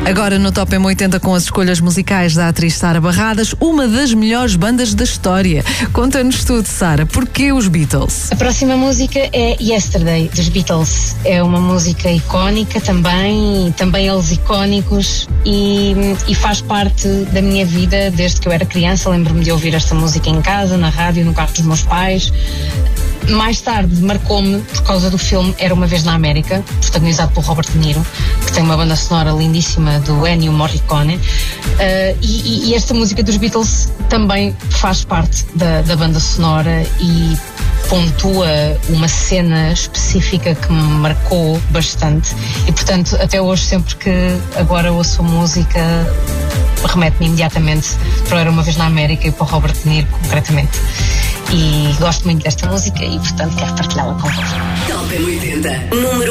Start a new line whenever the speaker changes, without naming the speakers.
Agora no Top M80 com as escolhas musicais da atriz Sara Barradas, uma das melhores bandas da história. Conta-nos tudo, Sara, porquê os Beatles?
A próxima música é Yesterday, dos Beatles. É uma música icónica também eles icónicos e faz parte da minha vida desde que eu era criança. Lembro-me de ouvir esta música em casa, na rádio, no carro dos meus pais. Mais tarde marcou-me por causa do filme Era Uma Vez na América, protagonizado por Robert De Niro, que tem uma banda sonora lindíssima do Ennio Morricone, e esta música dos Beatles também faz parte da banda sonora e pontua uma cena específica que me marcou bastante e, portanto, até hoje, sempre que agora ouço a música, remete-me imediatamente para Era Uma Vez na América e para Robert De Niro concretamente. E gosto muito desta música e, portanto, quero partilhá-la convosco.
Top M80, número